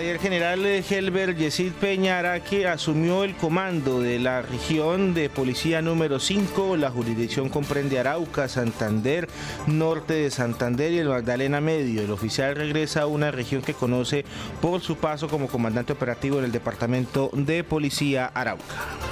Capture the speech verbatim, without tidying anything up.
brigadier general Helber Yesid Peña Araque asumió el comando de la región de policía número cinco. La jurisdicción comprende Arauca, Santander, norte de Santander y el Magdalena Medio. El oficial regresa a una región que conoce por su paso como comandante operativo en el departamento de policía Arauca.